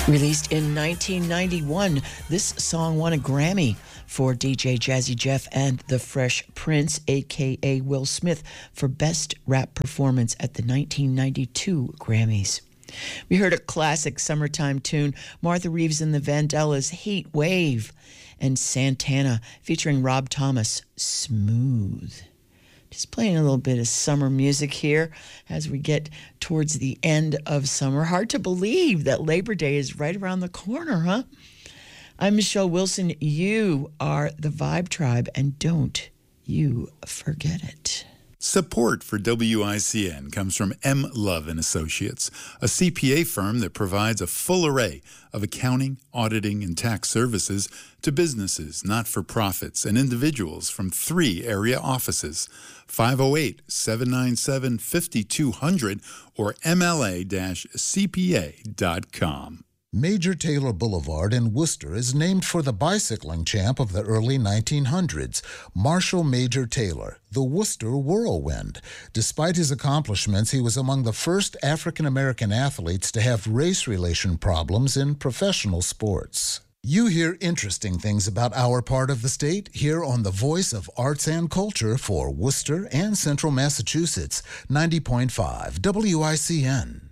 Released in 1991, this song won a Grammy for DJ Jazzy Jeff and the Fresh Prince, a.k.a. Will Smith, for Best Rap Performance at the 1992 Grammys. We heard a classic summertime tune, Martha Reeves and the Vandellas' Heat Wave, and Santana featuring Rob Thomas, Smooth. Just playing a little bit of summer music here as we get towards the end of summer. Hard to believe that Labor Day is right around the corner, huh? I'm Michelle Wilson. You are the Vibe Tribe, and don't you forget it. Support for WICN comes from M. Love & Associates, a CPA firm that provides a full array of accounting, auditing, and tax services to businesses, not-for-profits, and individuals from 3 area offices, 508-797-5200 or mla-cpa.com. Major Taylor Boulevard in Worcester is named for the bicycling champ of the early 1900s, Marshall Major Taylor, the Worcester Whirlwind. Despite his accomplishments, he was among the first African-American athletes to have race relation problems in professional sports. You hear interesting things about our part of the state here on the Voice of Arts and Culture for Worcester and Central Massachusetts, 90.5 WICN.